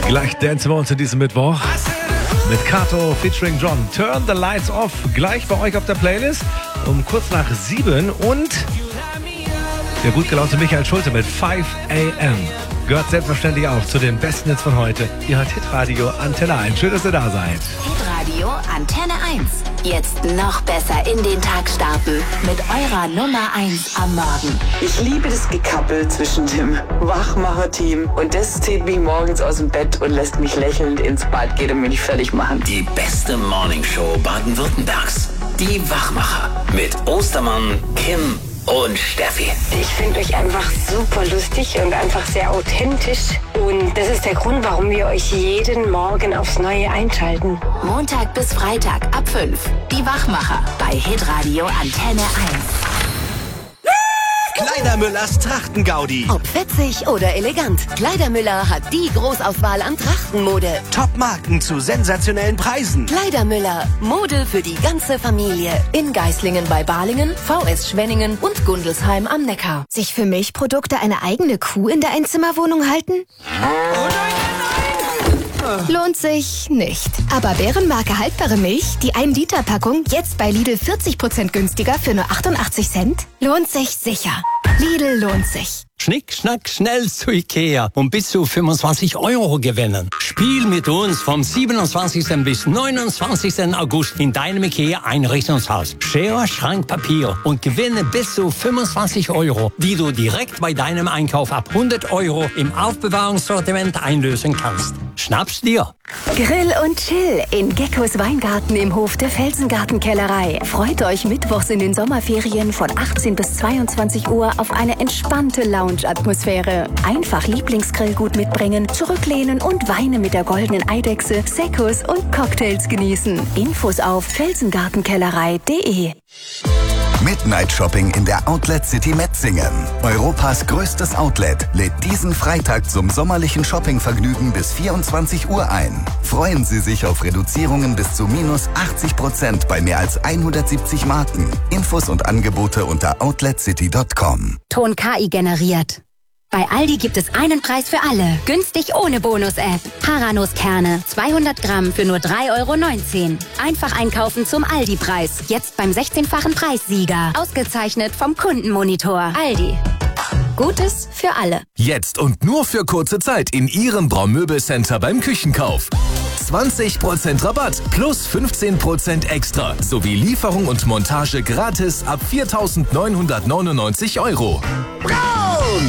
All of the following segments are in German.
Gleich dancen wir uns in diesem Mittwoch mit Kato featuring John. Turn the Lights Off, gleich bei euch auf der Playlist um kurz nach 7 und der gut gelaunte Michael Schulte mit 5 AM. Gehört selbstverständlich auch zu den besten Hits von heute. Ihr hört Hitradio Antenne 1. Schön, dass ihr da seid. Hitradio Antenne 1. Jetzt noch besser in den Tag starten mit eurer Nummer 1 am Morgen. Ich liebe das Gekappel zwischen dem Wachmacher-Team und das zieht mich morgens aus dem Bett und lässt mich lächelnd ins Bad gehen und mich fertig machen. Die beste Morningshow Baden-Württembergs. Die Wachmacher mit Ostermann, Kim und Steffi. Ich finde euch einfach super lustig und einfach sehr authentisch. Und das ist der Grund, warum wir euch jeden Morgen aufs Neue einschalten. Montag bis Freitag ab 5. Die Wachmacher bei Hitradio Antenne 1. Kleidermüllers Trachtengaudi. Ob fetzig oder elegant, Kleidermüller hat die Großauswahl an Trachtenmode. Top-Marken zu sensationellen Preisen. Kleidermüller, Mode für die ganze Familie. In Geislingen bei Balingen, VS Schwenningen und Gundelsheim am Neckar. Sich für Milchprodukte eine eigene Kuh in der Einzimmerwohnung halten? Lohnt sich nicht. Aber Bärenmarke haltbare Milch, die 1-Liter-Packung, jetzt bei Lidl 40% günstiger für nur 88 Cent? Lohnt sich sicher. Lidl lohnt sich. Schnick, schnack, schnell zu Ikea und bis zu 25 € gewinnen. Spiel mit uns vom 27. bis 29. August in deinem Ikea-Einrichtungshaus. Schere, Schrank, Papier und gewinne bis zu 25 €, die du direkt bei deinem Einkauf ab 100 € im Aufbewahrungssortiment einlösen kannst. Schnapp's dir! Grill und Chill in Geckos Weingarten im Hof der Felsengartenkellerei. Freut euch mittwochs in den Sommerferien von 18 bis 22 Uhr auf eine entspannte Lounge-Atmosphäre. Einfach Lieblingsgrillgut mitbringen, zurücklehnen und Weine mit der goldenen Eidechse, Seccos und Cocktails genießen. Infos auf felsengartenkellerei.de. Midnight Shopping in der Outlet City Metzingen. Europas größtes Outlet lädt diesen Freitag zum sommerlichen Shoppingvergnügen bis 24 Uhr ein. Freuen Sie sich auf Reduzierungen bis zu minus 80% bei mehr als 170 Marken. Infos und Angebote unter outletcity.com. Ton KI generiert. Bei Aldi gibt es einen Preis für alle. Günstig ohne Bonus-App. Haranus-Kerne, 200 Gramm für nur 3,19 €. Einfach einkaufen zum Aldi-Preis. Jetzt beim 16-fachen Preissieger. Ausgezeichnet vom Kundenmonitor. Aldi. Gutes für alle. Jetzt und nur für kurze Zeit in Ihrem Braumöbelcenter beim Küchenkauf. 20% Rabatt plus 15% extra sowie Lieferung und Montage gratis ab 4.999 €. Braun!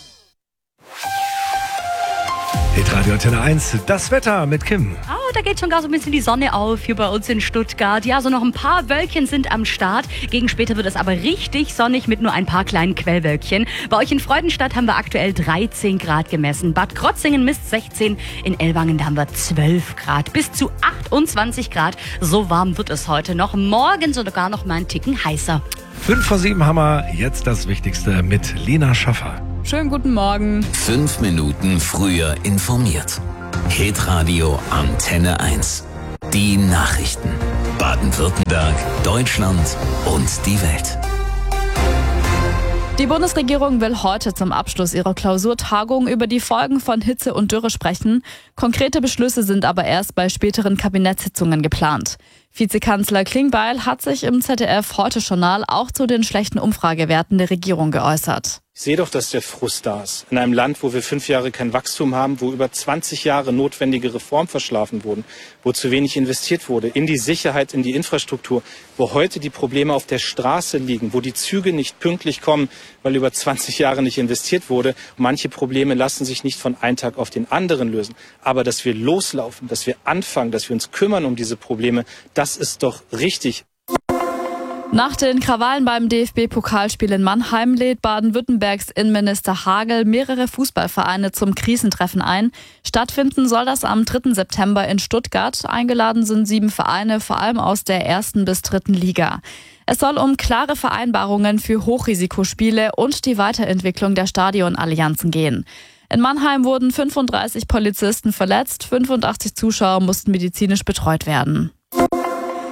Hitradio Antenne 1, das Wetter mit Kim. Oh, da geht schon gar so ein bisschen die Sonne auf hier bei uns in Stuttgart. Ja, so noch ein paar Wölkchen sind am Start. Gegen später wird es aber richtig sonnig mit nur ein paar kleinen Quellwölkchen. Bei euch in Freudenstadt haben wir aktuell 13 Grad gemessen. Bad Krotzingen misst 16, in Ellwangen da haben wir 12 Grad. Bis zu 28 Grad, so warm wird es heute noch. Morgen sogar noch mal einen Ticken heißer. 5 vor 7 haben wir jetzt das Wichtigste mit Lena Schaffer. Schönen guten Morgen. 5 Minuten früher informiert. Hitradio Antenne 1. Die Nachrichten. Baden-Württemberg, Deutschland und die Welt. Die Bundesregierung will heute zum Abschluss ihrer Klausurtagung über die Folgen von Hitze und Dürre sprechen. Konkrete Beschlüsse sind aber erst bei späteren Kabinettssitzungen geplant. Vizekanzler Klingbeil hat sich im ZDF-Heute-Journal auch zu den schlechten Umfragewerten der Regierung geäußert. Ich sehe doch, dass der Frust da ist. In einem Land, wo wir 5 Jahre kein Wachstum haben, wo über 20 Jahre notwendige Reformen verschlafen wurden, wo zu wenig investiert wurde in die Sicherheit, in die Infrastruktur, wo heute die Probleme auf der Straße liegen, wo die Züge nicht pünktlich kommen, weil über 20 Jahre nicht investiert wurde. Manche Probleme lassen sich nicht von einem Tag auf den anderen lösen. Aber dass wir loslaufen, dass wir anfangen, dass wir uns kümmern um diese Probleme, das ist doch richtig. Nach den Krawallen beim DFB-Pokalspiel in Mannheim lädt Baden-Württembergs Innenminister Hagel mehrere Fußballvereine zum Krisentreffen ein. Stattfinden soll das am 3. September in Stuttgart. Eingeladen sind 7 Vereine, vor allem aus der 1. bis 3. Liga. Es soll um klare Vereinbarungen für Hochrisikospiele und die Weiterentwicklung der Stadionallianzen gehen. In Mannheim wurden 35 Polizisten verletzt, 85 Zuschauer mussten medizinisch betreut werden.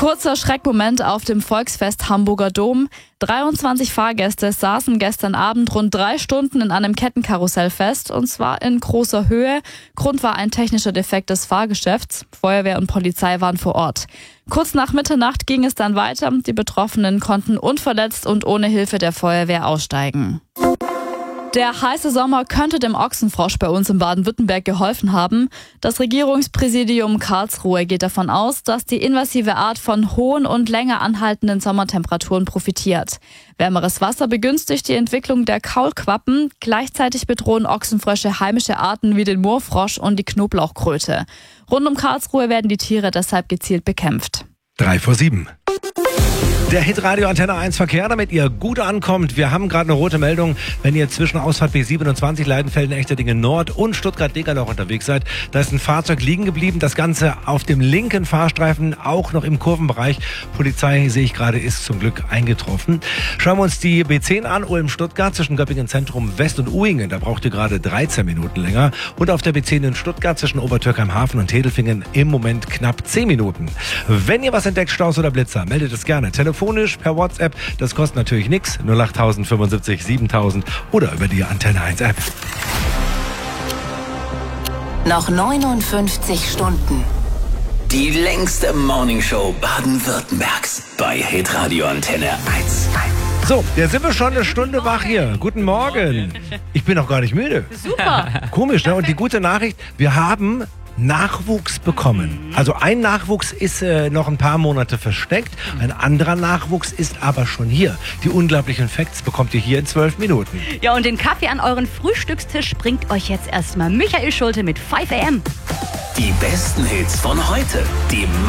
Kurzer Schreckmoment auf dem Volksfest Hamburger Dom. 23 Fahrgäste saßen gestern Abend rund 3 Stunden in einem Kettenkarussell fest, und zwar in großer Höhe. Grund war ein technischer Defekt des Fahrgeschäfts. Feuerwehr und Polizei waren vor Ort. Kurz nach Mitternacht ging es dann weiter. Die Betroffenen konnten unverletzt und ohne Hilfe der Feuerwehr aussteigen. Der heiße Sommer könnte dem Ochsenfrosch bei uns in Baden-Württemberg geholfen haben. Das Regierungspräsidium Karlsruhe geht davon aus, dass die invasive Art von hohen und länger anhaltenden Sommertemperaturen profitiert. Wärmeres Wasser begünstigt die Entwicklung der Kaulquappen. Gleichzeitig bedrohen Ochsenfrösche heimische Arten wie den Moorfrosch und die Knoblauchkröte. Rund um Karlsruhe werden die Tiere deshalb gezielt bekämpft. 7:03. Der Hitradio Antenne 1 Verkehr, damit ihr gut ankommt. Wir haben gerade eine rote Meldung, wenn ihr zwischen Ausfahrt B27 Leidenfelden, Echterdingen Nord und Stuttgart-Degerloch unterwegs seid. Da ist ein Fahrzeug liegen geblieben, das Ganze auf dem linken Fahrstreifen, auch noch im Kurvenbereich. Polizei, sehe ich gerade, ist zum Glück eingetroffen. Schauen wir uns die B10 an, Ulm-Stuttgart zwischen Göppingen Zentrum West und Uhingen. Da braucht ihr gerade 13 Minuten länger. Und auf der B10 in Stuttgart zwischen Obertürkheim-Hafen und Hedelfingen im Moment knapp 10 Minuten. Wenn ihr was entdeckt, Staus oder Blitzer, meldet es gerne. Telefonisch per WhatsApp, das kostet natürlich nichts. 08000 75 7000 oder über die Antenne 1 App. Noch 59 Stunden. Die längste Morningshow Baden-Württembergs bei Hitradio Antenne 1. So, jetzt sind wir schon eine Stunde wach hier. Guten Morgen. Ich bin noch gar nicht müde. Super. Komisch, ne? Und die gute Nachricht, wir haben Nachwuchs bekommen. Also ein Nachwuchs ist noch ein paar Monate versteckt, ein anderer Nachwuchs ist aber schon hier. Die unglaublichen Facts bekommt ihr hier in 12 Minuten. Ja, und den Kaffee an euren Frühstückstisch bringt euch jetzt erstmal Michael Schulte mit 5 AM. Die besten Hits von heute. Die